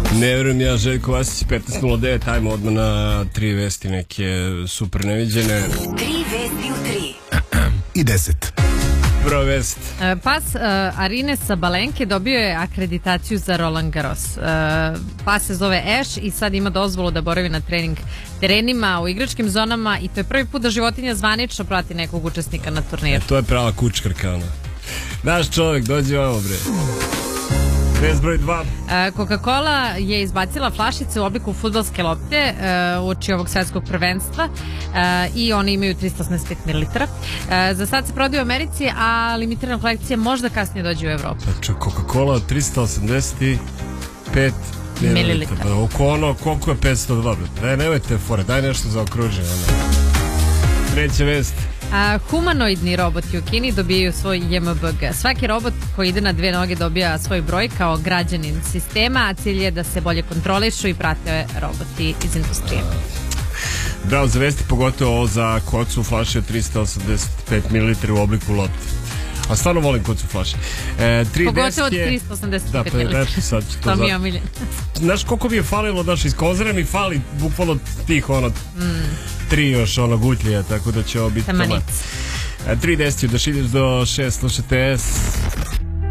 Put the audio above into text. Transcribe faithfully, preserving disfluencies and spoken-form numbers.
Ne vjerujem ja, Željko Vasić, petnaest nula devet, ajmo odmah na tri vesti neke super neviđene. Tri vesti u tri. I deset. Prva vest. Pas uh, Arine Sabalenke dobio je akreditaciju za Roland Garros. Uh, pas se zove Ash i sad ima dozvolu da boravi na trening terenima, u igračkim zonama i to je prvi put da životinja zvanično prati nekog učesnika na turniru. E, to je prava kučkarka, ono. Naš čovjek, dođi ovo, bre. Vest broj dva. Coca-Cola je izbacila flašice u obliku fudbalske lopte u oči ovog svetskog prvenstva i one imaju trista osamdeset pet mililitara. Za sad se prodaju u Americi, a limitirana kolekcija možda kasnije dođe u Evropu. Znači, Coca-Cola trista osamdeset pet mililitara. Pa, oko ono, koliko je petsto dva? Daj, nemojte fore, daj nešto za okruženje. Treća vest. A, humanoidni roboti u Kini dobijaju svoj J M B G. Svaki robot koji ide na dve noge dobija svoj broj kao građanin sistema, a cilj je da se bolje kontrolišu i prate roboti iz industrije. Bravo za vesti, pogotovo ovo za kocu flaše trista osamdeset pet mililitara u obliku lopte. A stvarno volim kocu flaše. E, pogotovo od trista osamdeset pet mililitara. Da, sad ću to, to mi je omiljen. Znaš koliko mi je falilo, daš, iz Kozara mi fali bukvalno tih, ono, mm. tri još, ono, gutlija, tako da će ovo biti tamo. tri deset, da šilješ do šest, slušajte S.